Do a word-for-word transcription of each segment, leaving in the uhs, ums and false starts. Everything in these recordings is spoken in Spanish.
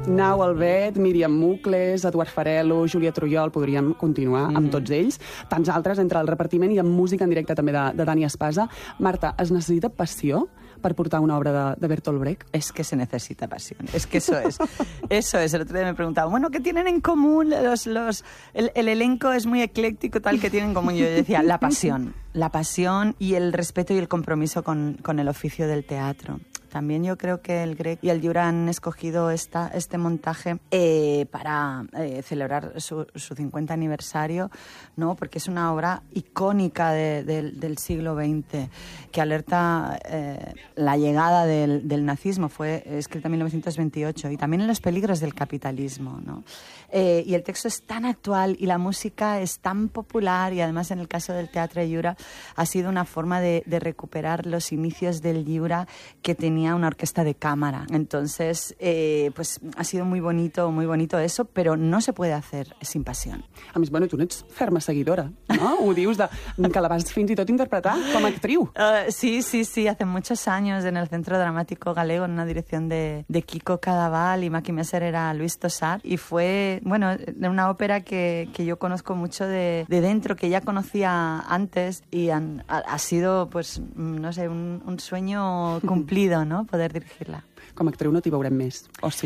Nau Albet, Míriam Mucles, Eduard Farelo, Júlia Trujol, podríem continuar mm-hmm. amb tots ells. Tants altres, entre el repartiment i amb música en directe també de, de Dani Espasa. Marta, es necessita passió para portar una obra de, de Bertolt Brecht? Es que se necesita pasión, es que eso es. Eso es, el otro día me preguntaba, bueno, ¿qué tienen en común los... los el, el elenco es muy ecléctico, tal, que tienen en común? Yo decía, la pasión, la pasión y el respeto y el compromiso con, con el oficio del teatro. También yo creo que el Grec y el Llura han escogido esta, este montaje eh, para eh, celebrar su, su cincuenta aniversario, ¿no? Porque es una obra icónica de, de, del siglo veinte que alerta eh, la llegada del, del nazismo. Fue escrita en mil novecientos veintiocho y también en los peligros del capitalismo, ¿no? Eh, y el texto es tan actual y la música es tan popular, y además en el caso del Teatre Llura ha sido una forma de, de recuperar los inicios del Llura, que tenía una orquesta de cámara. Entonces, eh, pues ha sido muy bonito, muy bonito eso, pero no se puede hacer sin pasión. A més, bueno, tu n'ets ferma seguidora, no? Ho dius de, que la vas fins i tot interpretar com a actriu. Uh, sí, sí, sí, hace muchos años en el Centro Dramático Galego, en una dirección de, de Kiko Cadaval, y Maki Messer era Luis Tosar, y fue, bueno, una ópera que, que yo conozco mucho de, de dentro, que ya conocía antes, y han, ha, ha sido, pues, no sé, un, un sueño cumplido, ¿no? Poder dirigirla. Com a actriu no t'hi veurem més, o sí?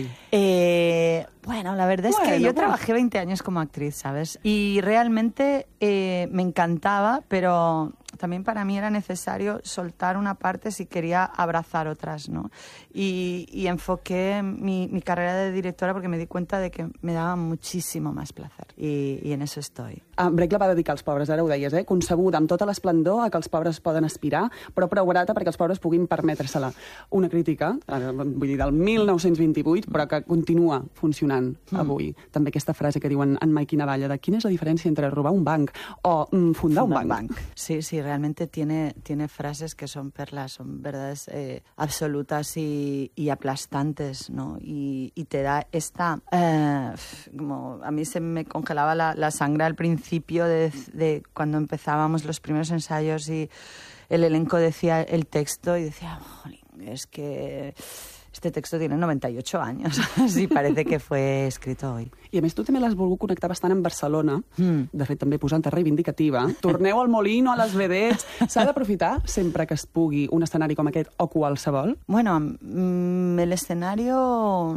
Eh, bueno, la verdad bueno, es que yo bueno. trabajé veinte años como actriz, ¿sabes? Y realmente eh, me encantaba, pero también para mí era necesario soltar una parte si quería abrazar otras, ¿no? Y, y enfoqué mi, mi carrera de directora porque me di cuenta de que me daba muchísimo más placer. Y, y en eso estoy. Ah, Brecht la va dedicar als pobres, ara ho deies, eh? Concebuda amb tota l'esplendor a que els pobres poden aspirar, però prou barata perquè els pobres puguin permetre-se-la. Una crítica, vull dir, del mil nou-cents vint-i-vuit, però que continua funcionant avui. Mm. També aquesta frase que diuen en Mike i Navalla de quina és la diferència entre robar un banc o mm, fundar, fundar un banc. Un banc. Sí, sí, realmente tiene, tiene frases que son perlas, son verdades eh, absolutas y, y aplastantes, ¿no? Y, y te da esta... Eh, como a mí se me congelaba la, la sangre al principio de, de cuando empezábamos los primeros ensayos y el elenco decía el texto y decía, jolín, es que... este texto tiene noventa y ocho años, sí, parece que fue escrito hoy. I a més tu també l'has volgut connectar bastant amb Barcelona, mm. de fet també posant-te reivindicativa. Torneu al Molino, a les vedets. S'ha d'aprofitar sempre que es pugui un escenari com aquest o qualsevol? Bueno, mm, el escenario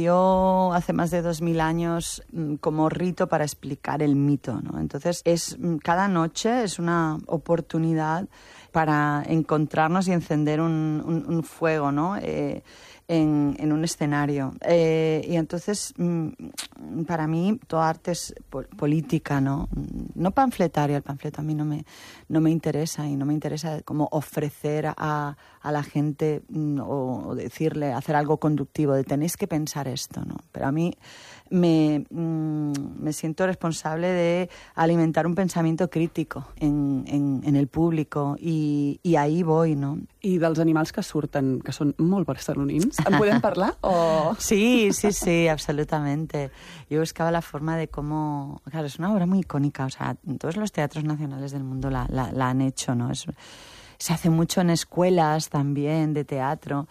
nació hace más de dos mil años mm, como rito para explicar el mito, ¿no? Entonces, es, cada noche es una oportunidad para encontrarnos y encender un, un, un fuego, ¿no? Eh, En, en un escenario. Eh, y entonces, mmm, para mí, toda arte es po política, ¿no? No panfletaria, el panfleto a mí no me, no me interesa, y no me interesa como ofrecer a, a la gente mmm, o, o decirle, hacer algo conductivo, de tenéis que pensar esto, ¿no? Pero a mí me, mmm, me siento responsable de alimentar un pensamiento crítico en, en, en el público, y, y ahí voy, ¿no? I dels animals que surten, que són molt barcelonins, ¿en podem parlar? O... Sí, sí, sí, absolutamente. Yo buscaba la forma de cómo... Claro, es una obra muy icónica, o sea, todos los teatros nacionales del mundo la, la, la han hecho, ¿no? Es, se hace mucho en escuelas también de teatro,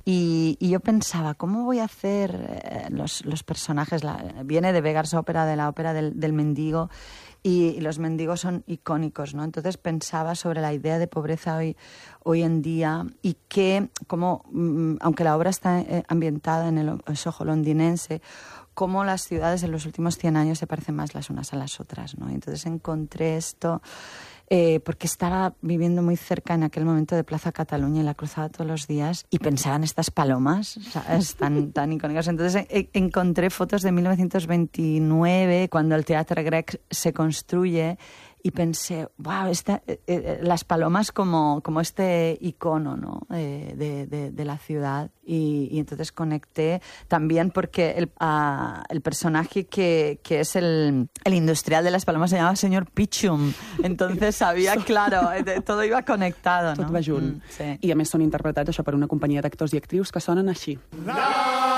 y, y yo pensaba, ¿cómo voy a hacer eh, los, los personajes? La, viene de Beggars Opera, de la ópera del, del mendigo, y, y los mendigos son icónicos, ¿no? Entonces pensaba sobre la idea de pobreza hoy, hoy en día, y que, como, mm, aunque la obra está eh, ambientada en el, el Soho londinense, cómo las ciudades en los últimos cien años se parecen más las unas a las otras, ¿no? Y entonces encontré esto... Eh, porque estaba viviendo muy cerca en aquel momento de Plaza Cataluña y la cruzaba todos los días y pensaba en estas palomas, ¿sabes? Tan, tan icónicas. Entonces eh, encontré fotos de mil novecientos veintinueve, cuando el Teatre Grec se construye, y pensé, wow, esta, eh, eh, las palomas como, como este icono, ¿no? eh, de, de, de la ciudad. Y, y entonces conecté también porque el, uh, el personaje que, que es el, el industrial de las palomas se llamaba señor Pichum. Entonces sabía, claro, todo iba conectado, ¿no? Tot va junt. Mm, sí. I a més són interpretats això per una companyia d'actors i actrius que sonen així. No!